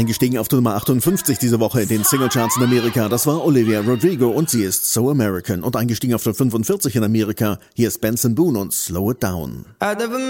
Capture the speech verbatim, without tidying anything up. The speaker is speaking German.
Eingestiegen auf Nummer achtundfünfzig diese Woche in den Singlecharts in Amerika. Das war Olivia Rodrigo und sie ist So American. Und eingestiegen auf der fünfundvierzig in Amerika. Hier ist Benson Boone und Slow It Down. I never